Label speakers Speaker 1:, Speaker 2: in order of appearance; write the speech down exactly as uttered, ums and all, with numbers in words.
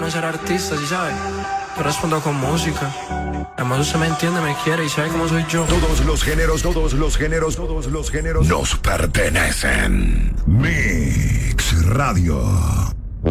Speaker 1: no ser artista, ¿sí sabes? Yo respondo con música. Además usted me entiende, me quiere y sabe cómo soy yo.
Speaker 2: Todos los géneros, todos los géneros, todos los géneros nos pertenecen. Mix Radio.